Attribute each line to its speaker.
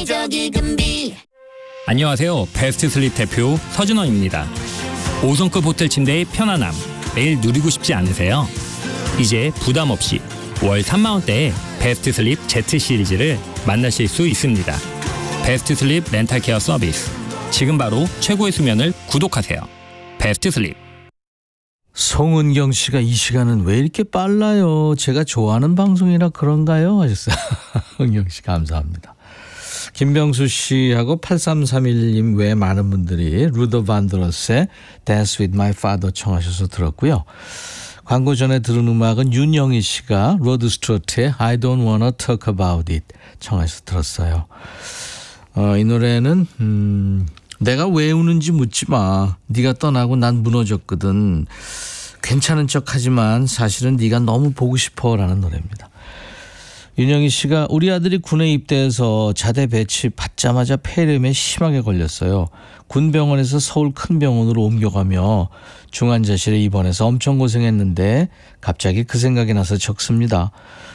Speaker 1: 여기저기 금비.
Speaker 2: 안녕하세요. 베스트 슬립 대표 서준원입니다. 5성급 호텔 침대의 편안함 매일 누리고 싶지 않으세요? 이제 부담 없이 월 3만 원대에 베스트 슬립 Z 시리즈를 만나실 수 있습니다. 베스트 슬립 렌탈 케어 서비스. 지금 바로 최고의 수면을 구독하세요. 베스트 슬립.
Speaker 3: 송은경 씨가 이 시간은 왜 이렇게 빨라요? 제가 좋아하는 방송이라 그런가요? 하셨어요. 은경 씨 감사합니다. 김병수 씨하고 8331님 외에 많은 분들이 루더 반드러스의 Dance with my father 청하셔서 들었고요. 광고 전에 들은 음악은 윤영희 씨가 로드 스튜어트의 I don't wanna talk about it 청하셔서 들었어요. 이 노래는 내가 왜 우는지 묻지 마. 네가 떠나고 난 무너졌거든. 괜찮은 척하지만 사실은 네가 너무 보고 싶어라는 노래입니다. 윤영희 씨가 우리 아들이 군에 입대해서 자대 배치 받자마자 폐렴에 심하게 걸렸어요. 군병원에서 서울 큰 병원으로 옮겨가며 중환자실에 입원해서 엄청 고생했는데 갑자기 그 생각이 나서 적습니다.